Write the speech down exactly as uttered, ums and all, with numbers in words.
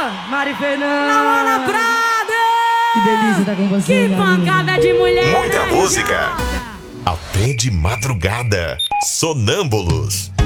Mari Fernanda. Laura Prada. Que delícia estar com você. Que pancada de mulher. Muita música. Até de madrugada. Sonâmbulos.